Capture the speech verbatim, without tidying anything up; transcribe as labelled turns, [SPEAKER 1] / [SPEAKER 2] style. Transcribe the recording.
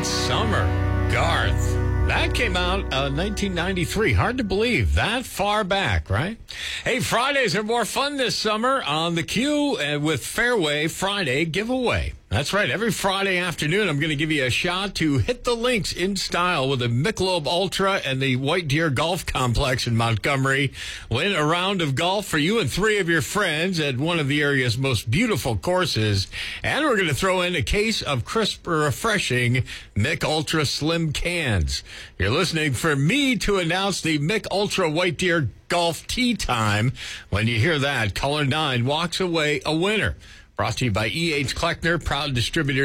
[SPEAKER 1] Summer. Garth. That came out uh, nineteen ninety-three. Hard to believe. That far back, right? Hey, Fridays are more fun this summer on the Q uh, with Fairway Friday giveaway. That's right. Every Friday afternoon, I'm going to give you a shot to hit the links in style with the Michelob Ultra and the White Deer Golf Complex in Montgomery. Win a round of golf for you and three of your friends at one of the area's most beautiful courses. And we're going to throw in a case of crisp, refreshing Mich Ultra Slim cans. You're listening for me to announce the Mich Ultra White Deer Golf Tee Time. When you hear that, caller nine walks away a winner. Brought to you by E H. Kleckner, proud distributor.